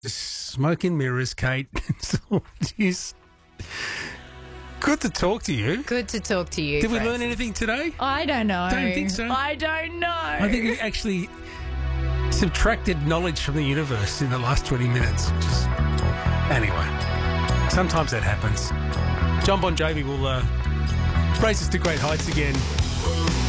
Smoke and mirrors, Kate. Jeez. Good to talk to you. Good to talk to you. Did we Francis. learn anything today? I don't know. Don't think so. I don't know. I think we actually subtracted knowledge from the universe in the last 20 minutes. Anyway, sometimes that happens. John Bon Jovi will raise us to great heights again.